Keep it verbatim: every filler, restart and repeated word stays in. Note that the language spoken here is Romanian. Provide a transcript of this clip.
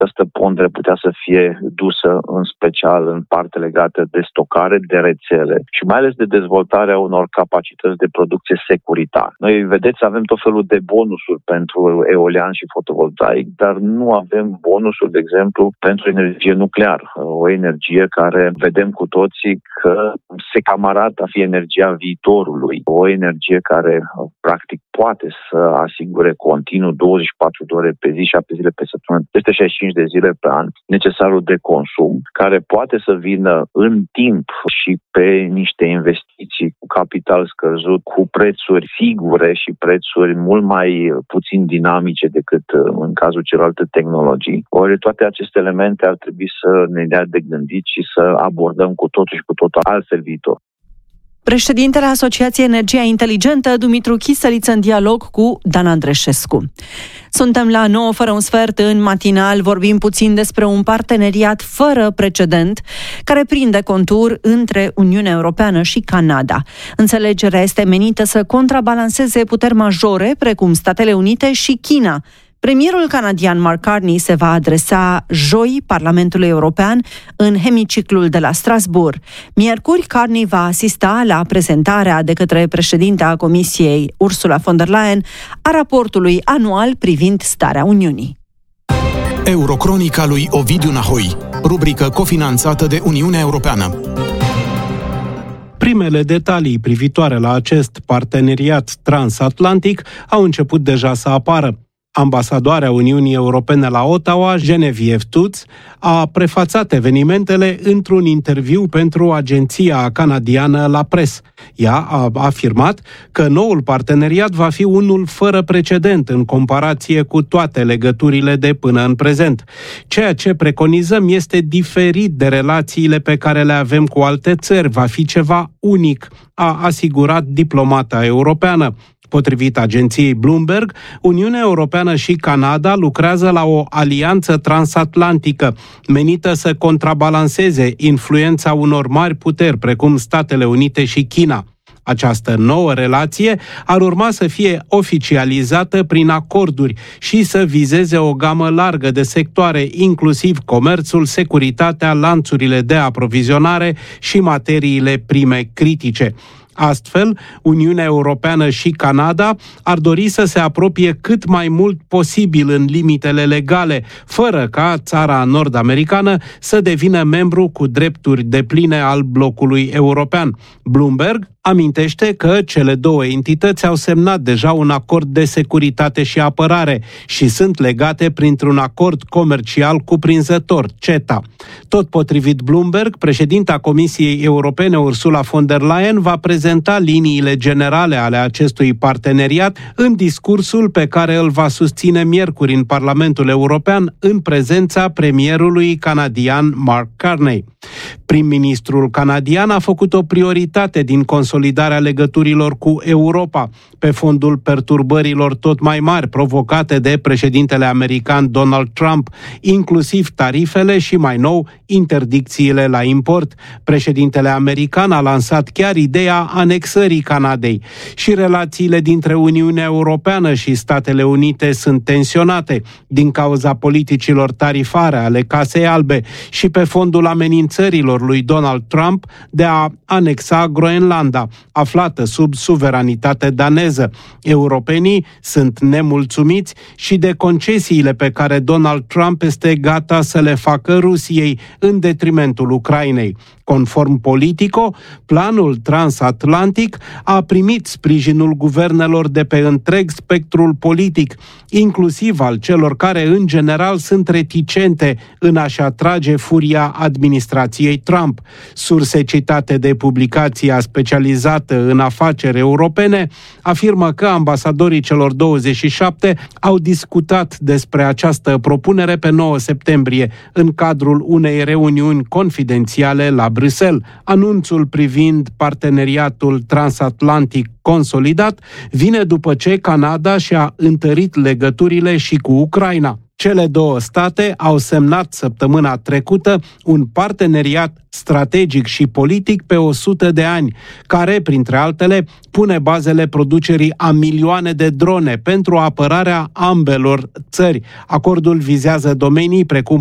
Această pondere putea să fie dusă în special în parte legată de stocare, de rețele și mai ales de dezvoltarea unor capacități de producție securitară. Noi, vedeți, avem tot felul de bonusuri pentru eolian și fotovoltaic, dar nu avem bonusuri, de exemplu, pentru energie nucleară. O energie care vedem cu toții că se cam arată a fi energia viitorului. O energie care, practic, poate să asigure continuu douăzeci și patru de ore pe zi, șapte zile pe săptămână, peste șaizeci și cinci de zile pe an, necesarul de consum, care poate să vină în timp și pe niște investiții cu capital scăzut, cu prețuri sigure și prețuri mult mai puțin dinamice decât în cazul celorlalte tehnologii. Ori toate aceste elemente ar trebui să ne dea de gândit și să abordăm cu totul și cu totul altfel viitor. Președintele Asociației Energia Inteligentă, Dumitru Chisăliță, în dialog cu Dan Andreșescu. Suntem la nouă fără un sfert în matinal, vorbim puțin despre un parteneriat fără precedent care prinde contur între Uniunea Europeană și Canada. Înțelegerea este menită să contrabalanceze puteri majore precum Statele Unite și China. Premierul canadian Mark Carney se va adresa joi Parlamentului European în hemiciclul de la Strasbourg. Miercuri, Carney va asista la prezentarea de către președinta Comisiei Ursula von der Leyen a raportului anual privind starea Uniunii. Eurocronica lui Ovidiu Nahoi, rubrică cofinanțată de Uniunea Europeană. Primele detalii privitoare la acest parteneriat transatlantic au început deja să apară. Ambasadoarea Uniunii Europene la Ottawa, Genevieve Tuts, a prefațat evenimentele într-un interviu pentru agenția canadiană La Presse. Ea a afirmat că noul parteneriat va fi unul fără precedent în comparație cu toate legăturile de până în prezent. Ceea ce preconizăm este diferit de relațiile pe care le avem cu alte țări, va fi ceva unic, a asigurat diplomata europeană. Potrivit agenției Bloomberg, Uniunea Europeană și Canada lucrează la o alianță transatlantică menită să contrabalanceze influența unor mari puteri precum Statele Unite și China. Această nouă relație ar urma să fie oficializată prin acorduri și să vizeze o gamă largă de sectoare, inclusiv comerțul, securitatea, lanțurile de aprovizionare și materiile prime critice. Astfel, Uniunea Europeană și Canada ar dori să se apropie cât mai mult posibil în limitele legale, fără ca țara nord-americană să devină membru cu drepturi depline al blocului european. Bloomberg amintește că cele două entități au semnat deja un acord de securitate și apărare și sunt legate printr-un acord comercial cuprinzător, CETA. Tot potrivit Bloomberg, președinta Comisiei Europene Ursula von der Leyen va prezenta liniile generale ale acestui parteneriat în discursul pe care îl va susține miercuri în Parlamentul European în prezența premierului canadian Mark Carney. Prim-ministrul canadian a făcut o prioritate din consolidarea legăturilor cu Europa, pe fondul perturbărilor tot mai mari provocate de președintele american Donald Trump, inclusiv tarifele și, mai nou, interdicțiile la import. Președintele american a lansat chiar ideea anexării Canadei și relațiile dintre Uniunea Europeană și Statele Unite sunt tensionate din cauza politicilor tarifare ale Casei Albe și pe fondul amenințărilor lui Donald Trump de a anexa Groenlanda, aflată sub suveranitate daneză. Europenii sunt nemulțumiți și de concesiile pe care Donald Trump este gata să le facă Rusiei în detrimentul Ucrainei. Conform Politico, planul transatlantic a primit sprijinul guvernelor de pe întreg spectrul politic, inclusiv al celor care, în general, sunt reticente în a-și atrage furia administrației Trump. Surse citate de publicația specializată în afaceri europene afirmă că ambasadorii celor douăzeci și șapte au discutat despre această propunere pe nouă septembrie în cadrul unei reuniuni confidențiale la Bruxelles. Anunțul privind parteneriatul transatlantic consolidat vine după ce Canada și-a întărit legăturile și cu Ucraina. Cele două state au semnat săptămâna trecută un parteneriat strategic și politic pe o sută de ani, care, printre altele, pune bazele producerii a milioane de drone pentru apărarea ambelor țări. Acordul vizează domenii precum